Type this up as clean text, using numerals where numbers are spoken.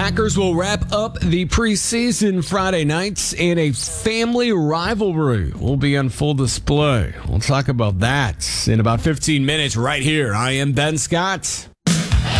Packers will wrap up the preseason Friday nights, and a family rivalry will be on full display. We'll talk about that in about 15 minutes right here. I am Ben Scott.